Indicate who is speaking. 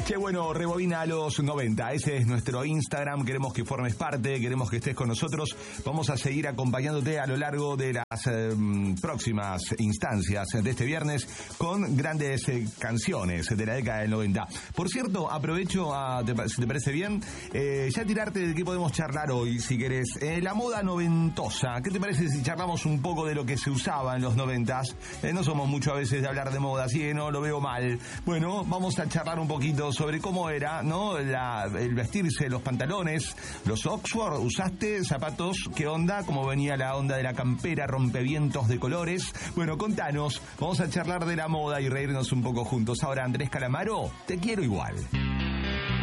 Speaker 1: Che, bueno, rebobina a los 90. Ese es nuestro Instagram. Queremos que formes parte, queremos que estés con nosotros. Vamos a seguir acompañándote a lo largo de las próximas instancias de este viernes con grandes canciones de la década del 90. Por cierto, aprovecho, si te parece bien, ya tirarte de qué podemos charlar hoy, si querés. La moda noventosa. ¿Qué te parece si charlamos un poco de lo que se usaba en los 90s? No somos mucho a veces de hablar de moda, así que no lo veo mal. Bueno, vamos a charlar un poquito sobre cómo era, ¿no? El vestirse, los pantalones, los Oxford. ¿Usaste zapatos? ¿Qué onda? ¿Cómo venía la onda de la campera rompevientos de colores? Bueno, contanos. Vamos a charlar de la moda y reírnos un poco juntos. Ahora, Andrés Calamaro, te quiero igual.